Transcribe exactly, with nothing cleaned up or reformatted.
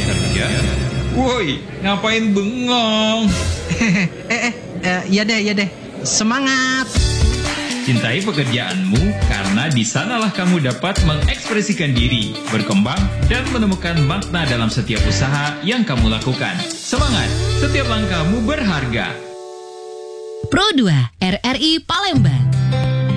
kerja? Woi, ngapain bengong? eh, eh, eh, ya deh, ya deh. Semangat! Cintai pekerjaanmu karena di sanalah kamu dapat mengekspresikan diri, berkembang, dan menemukan makna dalam setiap usaha yang kamu lakukan. Semangat! Setiap langkahmu berharga. Pro dua R R I Palembang.